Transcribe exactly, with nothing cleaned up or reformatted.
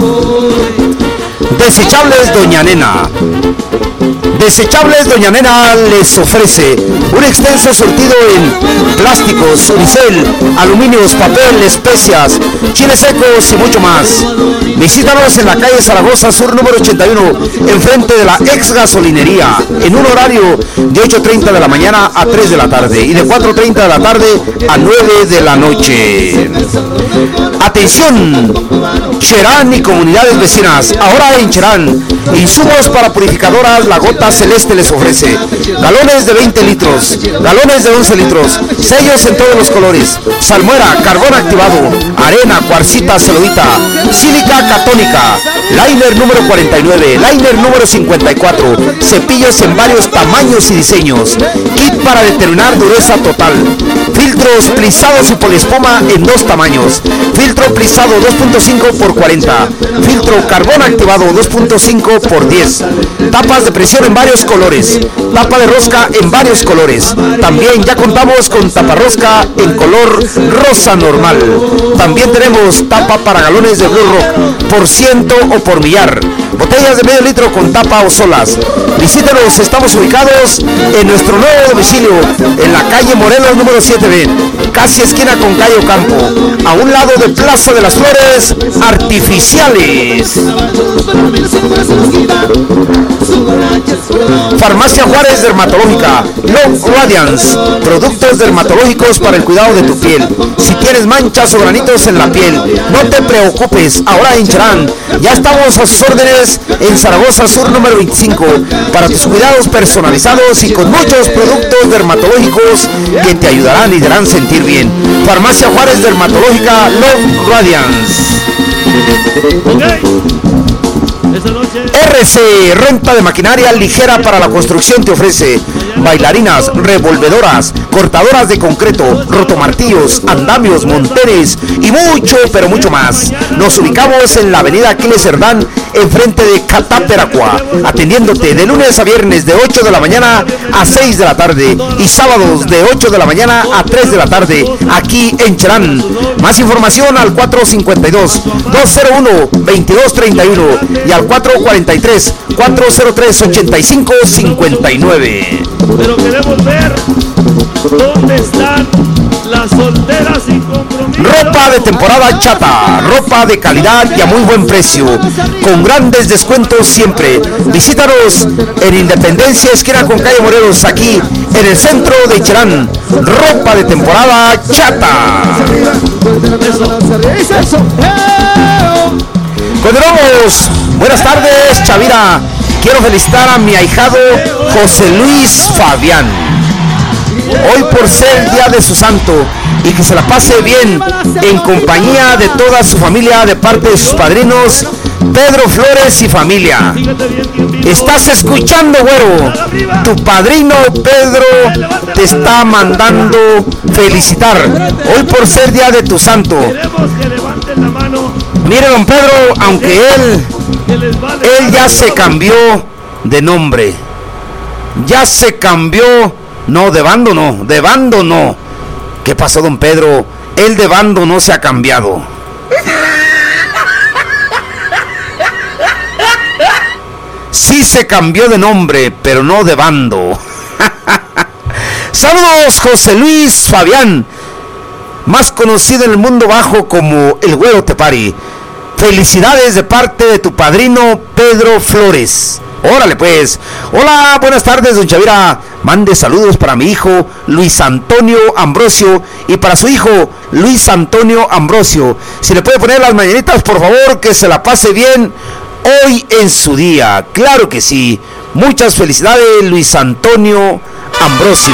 Desechables Doña Nena. Desechables Doña Nena les ofrece un extenso surtido en plásticos, unicel, aluminios, papel, especias, chiles secos y mucho más. Visítanos en la calle Zaragoza Sur número ochenta y uno, enfrente de la ex gasolinería, en un horario de ocho treinta de la mañana a tres de la tarde y de cuatro treinta de la tarde a nueve de la noche. Atención, Cherán y comunidades vecinas, ahora en Cherán, insumos para purificadoras La Gota Celeste les ofrece galones de veinte litros, galones de once litros, sellos en todos los colores, salmuera, carbón activado, arena, cuarcita, celuita, sílica catónica, liner número cuarenta y nueve, liner número cincuenta y cuatro, cepillos en varios tamaños y diseños, kit para determinar dureza total, filtros plisados y poliespuma en dos tamaños, filtro plisado dos punto cinco por cuarenta, filtro carbón activado dos punto cinco por diez, tapas de presión en varios colores, tapa de rosca en varios colores. También ya contamos con taparrosca en color rosa normal. También tenemos tapa para galones de Blue Rock por ciento o por millar, botellas de medio litro con tapa o solas. Visítenos, estamos ubicados en nuestro nuevo domicilio en la calle Morelos número siete B, casi esquina con calle Ocampo, a un lado de Plaza de las Flores Artificiales. Farmacia Juárez Dermatológica, Long Radiance, productos dermatológicos para el cuidado de tu piel. Si tienes manchas o granitos en la piel, no te preocupes, ahora en Cherán, ya estamos a sus órdenes en Zaragoza Sur número veinticinco, para tus cuidados personalizados y con muchos productos dermatológicos que te ayudarán y te harán sentir bien. Farmacia Juárez Dermatológica, Long Radiance. Okay. R C, renta de maquinaria ligera para la construcción, te ofrece bailarinas, revolvedoras, cortadoras de concreto, rotomartillos, andamios, monteres y mucho, pero mucho más. Nos ubicamos en la avenida Aquiles Cerdán, enfrente de Cataperacua, atendiéndote de lunes a viernes de ocho de la mañana a seis de la tarde y sábados de ocho de la mañana a tres de la tarde, aquí en Cherán. Más información al cuatro cinco dos, dos cero uno, veintidós treinta y uno y al cuatro cuarenta y tres, cuatro cero tres, ochenta y cinco cincuenta y nueve. Pero queremos ver dónde están las solteras sin compromiso. Ropa de temporada Chata, ropa de calidad y a muy buen precio, con grandes descuentos siempre. Visítanos en Independencia, esquina con calle Morelos, aquí en el centro de Cherán. Ropa de temporada Chata. Continuamos. Buenas tardes, Chavira. Quiero felicitar a mi ahijado José Luis Fabián, hoy por ser día de su santo, y que se la pase bien en compañía de toda su familia de parte de sus padrinos Pedro Flores y familia. Estás escuchando, güero, tu padrino Pedro te está mandando felicitar hoy por ser día de tu santo. Mire, don Pedro, aunque él él ya se cambió de nombre, ya se cambió, no, de bando no, de bando no. ¿Qué pasó, don Pedro? Él de bando no se ha cambiado. Sí se cambió de nombre, pero no de bando. Saludos, José Luis Fabián, más conocido en el mundo bajo como el Güero Tepari. Felicidades de parte de tu padrino Pedro Flores. Órale pues. Hola, buenas tardes, don Chavira. Mande saludos para mi hijo Luis Antonio Ambrosio y para su hijo Luis Antonio Ambrosio. Si le puede poner las mañanitas, por favor, que se la pase bien hoy en su día. Claro que sí. Muchas felicidades, Luis Antonio Ambrosio.